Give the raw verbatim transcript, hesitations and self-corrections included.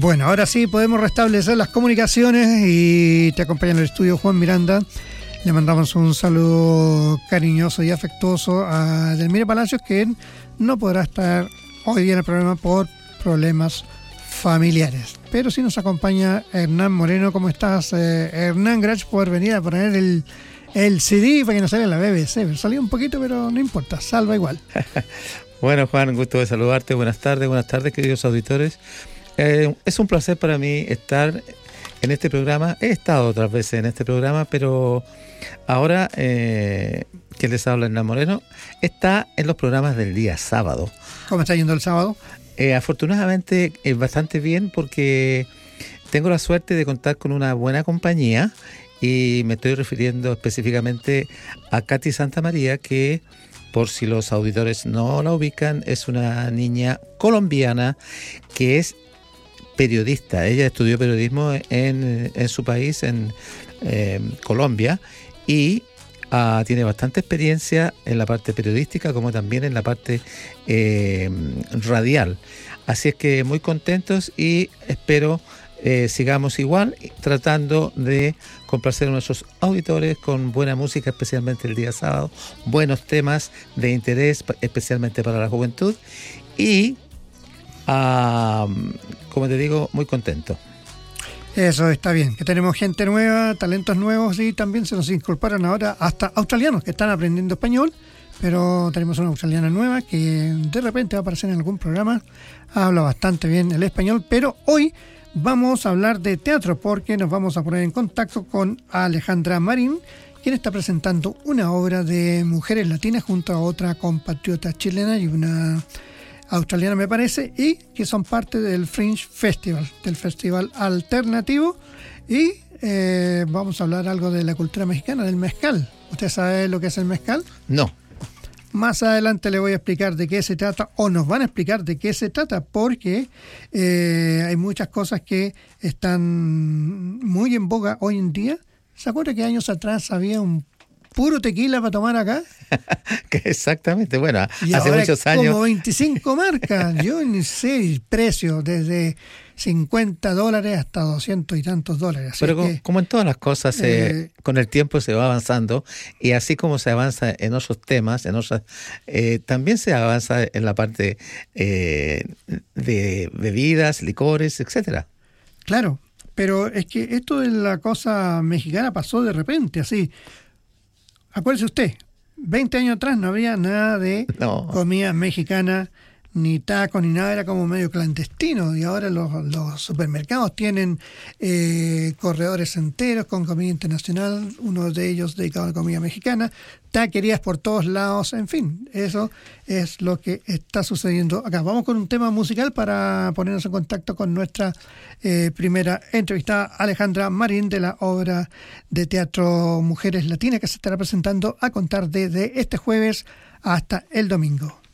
Bueno, ahora sí podemos restablecer las comunicaciones y te acompaña en el estudio Juan Miranda. Le mandamos un saludo cariñoso y afectuoso a Delmira Palacios, que no podrá estar hoy día en el programa por problemas familiares. Pero sí nos acompaña Hernán Moreno. ¿Cómo estás, eh, Hernán? Gracias por venir a poner el, el C D para que no salga en la B B C. Salió un poquito, pero no importa, salva igual. Bueno, Juan, gusto de saludarte. Buenas tardes, buenas tardes, queridos auditores. Eh, es un placer para mí estar en este programa. He estado otras veces en este programa, pero ahora eh, que les habla Hernán Moreno está en los programas del día sábado. ¿Cómo está yendo el sábado? Eh, afortunadamente eh, bastante bien, porque tengo la suerte de contar con una buena compañía y me estoy refiriendo específicamente a Katy Santamaría, que por si los auditores no la ubican, es una niña colombiana que es periodista. Ella estudió periodismo en, en su país, en eh, Colombia, y uh, tiene bastante experiencia en la parte periodística como también en la parte eh, radial. Así es que muy contentos y espero eh, sigamos igual tratando de complacer a nuestros auditores con buena música, especialmente el día sábado, buenos temas de interés, especialmente para la juventud, y Uh, como te digo, muy contento. Eso está bien, que tenemos gente nueva, talentos nuevos, y también se nos incorporan ahora hasta australianos que están aprendiendo español, pero tenemos una australiana nueva que de repente va a aparecer en algún programa. Habla bastante bien el español, pero hoy vamos a hablar de teatro porque nos vamos a poner en contacto con Alejandra Marín, quien está presentando una obra de mujeres latinas junto a otra compatriota chilena y una australiana, me parece, y que son parte del Fringe Festival, del festival alternativo. Y eh, vamos a hablar algo de la cultura mexicana, del mezcal. ¿Usted sabe lo que es el mezcal? No. Más adelante le voy a explicar de qué se trata, o nos van a explicar de qué se trata, porque eh, hay muchas cosas que están muy en boga hoy en día. ¿Se acuerda que años atrás había un puro tequila para tomar acá? Exactamente, bueno, y hace ahora muchos años. Como veinticinco marcas, yo ni sé el precio, desde cincuenta dólares hasta doscientos y tantos dólares. Así Pero que, como en todas las cosas, eh, eh, con el tiempo se va avanzando, y así como se avanza en otros temas, en otras, eh, también se avanza en la parte eh, de bebidas, licores, etcétera. Claro, pero es que esto de la cosa mexicana pasó de repente, así. Acuérdese usted, veinte años atrás no había nada de no. comida mexicana, ni tacos, ni nada, era como medio clandestino, y ahora los, los supermercados tienen eh, corredores enteros con comida internacional, uno de ellos dedicado a la comida mexicana, taquerías por todos lados, en fin, eso es lo que está sucediendo acá. Vamos con un tema musical para ponernos en contacto con nuestra eh, primera entrevistada, Alejandra Marín, de la obra de teatro Mujeres Latinas, que se estará presentando a contar desde este jueves hasta el domingo.